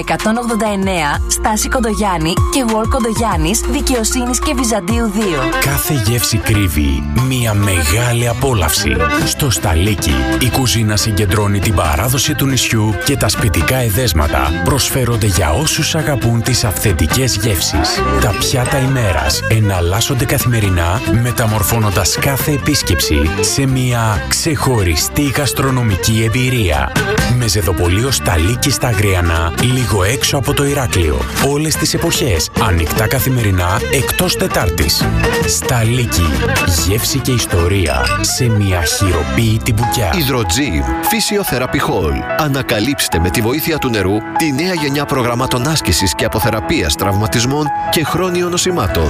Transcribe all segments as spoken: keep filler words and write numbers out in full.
εκατόν ογδόντα εννέα Στάση Κοντογιάννη και Γουόλ Κοντογιάννης Δικαιοσύνης και Βυζαντίου δύο. Κάθε γεύση κρύβει μία μεγάλη απόλαυση. Στο Σταλίκι η κουζίνα συγκεντρώνει την παράδοση του νησιού και τα σπιτικά εδέσματα προσφέρονται για όσους αγαπούν τις αυθεντικές γεύσεις. Τα πιάτα ημέρας εναλλάσσονται καθημερινά, μεταμορφώνοντας κάθε επίσκεψη σε μία ξεχωριστή γαστρονομική εμπειρία. Μεζεδοπολείο Σταλίκι στα Αγριανά, λίγο έξω από το Ηράκλειο. Όλες τις εποχές, ανοιχτά καθημερινά εκτός Τετάρτης. Σταλίκι, γεύση και ιστορία σε μια χειροποίητη μπουκιά. Υδροτζήμ, Physiotherapy Hall. Ανακαλύψτε με τη βοήθεια του νερού τη νέα γενιά προγραμμάτων άσκησης και αποθεραπείας τραυματισμών και χρόνιων νοσημάτων.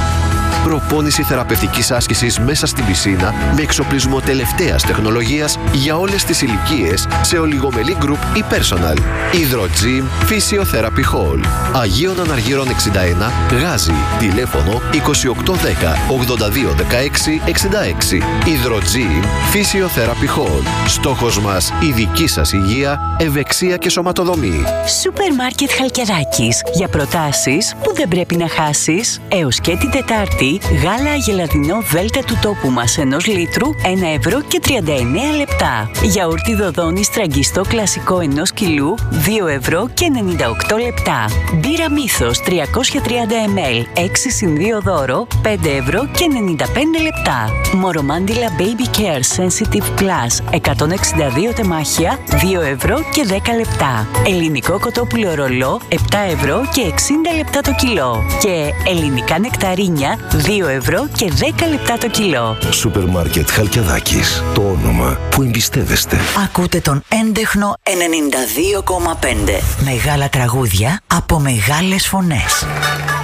Προπόνηση θεραπευτικής άσκησης μέσα στην πισίνα με εξοπλισμό τελευταίας τεχνολογίας για όλες τις ηλικίες σε ολιγομελή group ή personal. Υδροτζήμ Physiotherapy Hall. Αγίων Αναργύρων εξήντα ένα, Γάζι. Τηλέφωνο είκοσι οκτώ δέκα ογδόντα δύο δεκαέξι εξήντα έξι. Υδροτζήμ Physiotherapy Hall. Στόχος μας η δική σας υγεία, ευεξία και σωματοδομή. Σούπερ μάρκετ Χαλκιδάκης. Για προτάσεις που δεν πρέπει να χάσεις. Έως και την Τετάρτη, γάλα γελαδινό Δέλτα του τόπου μας ενός λίτρου, ένα ευρώ και τριάντα εννέα λεπτά. Γιαούρτι Δοδόνη στραγγιστό κλασικό ενός κιλού, δύο ευρώ και ενενήντα οκτώ λεπτά. Μπύρα Μύθος τριακόσια τριάντα μιλιλίτρα, έξι συν δύο δώρο, πέντε ευρώ και ενενήντα πέντε λεπτά. Μορομάντιλα Baby Care Sensitive Plus, εκατόν εξήντα δύο τεμάχια, δύο ευρώ και δέκα λεπτά. Ελληνικό κοτόπουλο ρολό, επτά ευρώ και εξήντα λεπτά το κιλό. Και ελληνικά νεκταρίνια, δύο ευρώ και δέκα λεπτά το κιλό. Σούπερ μάρκετ Χαλκιδάκης. Το όνομα που εμπιστεύεστε. Ακούτε τον έντεχνο ενενήντα δύο κόμμα πέντε. Μεγάλα τραγούδια από μεγάλες φωνές.